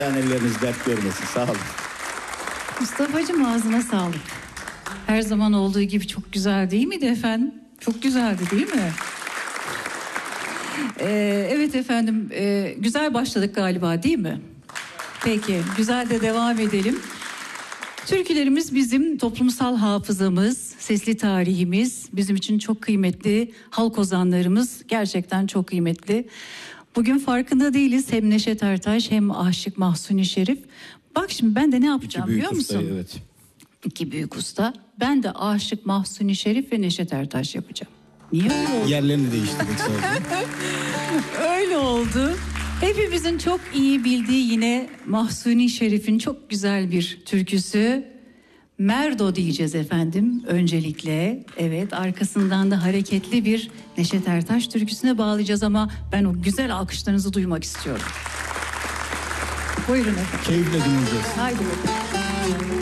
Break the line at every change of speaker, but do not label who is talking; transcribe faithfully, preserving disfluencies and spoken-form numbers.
Elleriniz dert görmesin. Sağ olun.
Mustafa'cığım ağzına sağlık. Her zaman olduğu gibi çok güzel değil miydi efendim? Çok güzeldi değil mi? Ee, evet efendim, e, güzel başladık galiba değil mi? Peki, güzel de devam edelim. Türkülerimiz bizim toplumsal hafızamız, sesli tarihimiz, bizim için çok kıymetli, halk ozanlarımız gerçekten çok kıymetli. Bugün farkında değiliz, hem Neşet Ertaş hem Aşık Mahzuni Şerif. Bak şimdi ben de ne yapacağım biliyor musun?
Ustayı, evet.
İki büyük usta. Ben de Aşık Mahzuni Şerif ve Neşet Ertaş yapacağım. Niye öyle oldu?
Yerlerini değiştirdik sadece.
Öyle oldu. Hepimizin çok iyi bildiği yine Mahzuni Şerif'in çok güzel bir türküsü. Merdo diyeceğiz efendim öncelikle. Evet, arkasından da hareketli bir Neşet Ertaş türküsüne bağlayacağız ama ben o güzel alkışlarınızı duymak istiyorum. Buyurun efendim.
Keyifle dinleyeceğiz.
Haydi bakalım.